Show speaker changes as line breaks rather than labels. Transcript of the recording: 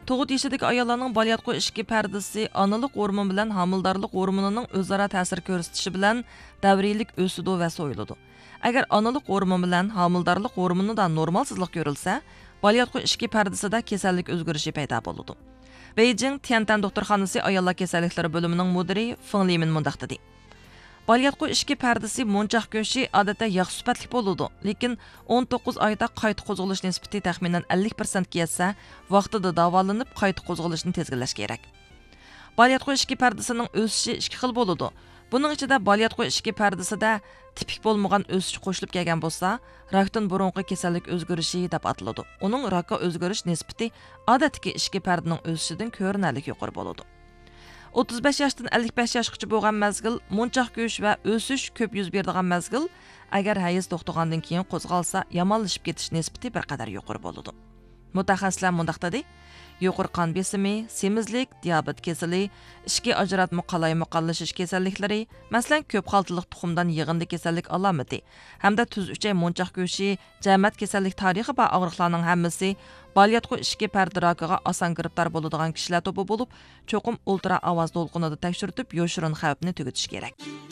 9 yaşındaki ayollarning balyatqı ishki pardasi onalik hormon bilan homildorlik hormonining o'zaro ta'sir ko'rsatishi bilan davriylik o'sidi va so'yiladi. Agar onalik hormon bilan homildorlik hormonida normalsizlik ko'rilsa, balyatqı ishki pardasida kasallik o'zgarishi paydo bo'ladi. Beijing Tiantan doktorxonasi ayollar kasalliklari bo'limining mudiri Feng Limin mundaq dedi. Balyatqı ishki pardasi monchoq go'shi odatda yog' sifatli bo'ladi, lekin 19 oyda qayta qo'zg'alish nisbati taxminan 50% ga yetsa, vaqtida davolanib qayta qo'zg'alishni tezginlash kerak. Balyatqı ishki pardasining o'sishi ikki xil bo'ladi. Buning ichida balyatqı ishki pardasida tipik bo'lmagan o'sish qo'shilib kelgan bo'lsa, rakdan burunqi kasallik o'zgarishi deb ataladi. Uning rakka o'zgarish nisbati odatdagi ishki pardaning o'sishidan ko'rinarli yuqori bo'ladi. 35 yoshdan 55 yoshgacha bo'lgan mazgil, monchoq go'sh va o'sish ko'p yuz beradigan mazgil, agar hayz to'xtagandan keyin qo'zg'alsa, yomonlashib ketish nisbati bir qadar yuqori bo'ladi. Mutaxassislar mundaq dedi: yuqori qon besimi, semizlik, diabet kasali, ishki ajratma qalaymuqallashish kasalliklari, masalan ko'p xaltliq tuxumdan yig'indi kasallik alomati, hamda tuz uchay monchoq go'shi, jamat kasallik tarixi va og'riqlarning hammasi balyatqı ishki parda rakiga oson giribdor bo'ladigan kishilar to'pi bo'lib, cho'qim ultra ovoz to'lqinida tekshirtib, yoshirin xavfni tugatish kerak.